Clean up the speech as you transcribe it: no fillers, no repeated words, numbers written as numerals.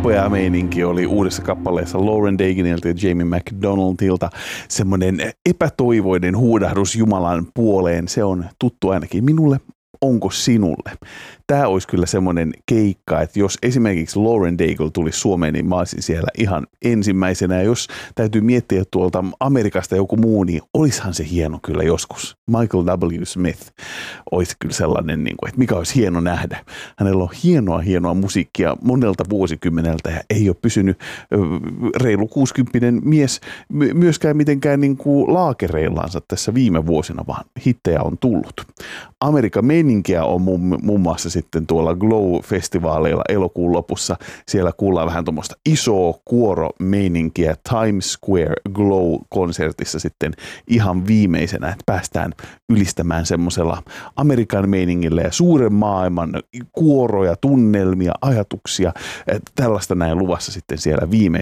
upea meininki oli uudessa kappaleessa Lauren Dagenilta ja Jamie McDonaldilta. Semmoinen epätoivoinen huudahdus Jumalan puoleen, se on tuttu ainakin minulle. Onko sinulle? Tämä olisi kyllä semmoinen keikka, että jos esimerkiksi Lauren Daigle tulisi Suomeen, niin mä olisin siellä ihan ensimmäisenä. Ja jos täytyy miettiä tuolta Amerikasta joku muu, niin olisihan se hieno kyllä joskus. Michael W. Smith olisi kyllä sellainen, että mikä olisi hieno nähdä. Hänellä on hienoa musiikkia monelta vuosikymmeneltä ja ei ole pysynyt reilu 60 mies myöskään mitenkään laakereillaansa tässä viime vuosina, vaan hittejä on tullut. Amerikan meininkiä on muun muassa sitten tuolla Glow-festivaaleilla elokuun lopussa. Siellä kuullaan vähän tuommoista isoa kuoromeininkiä Times Square Glow-konsertissa sitten ihan viimeisenä, että päästään ylistämään semmoisella Amerikan meiningillä ja suuren maailman kuoroja, tunnelmia, ajatuksia. Tällaista näin luvassa sitten siellä viimeisessä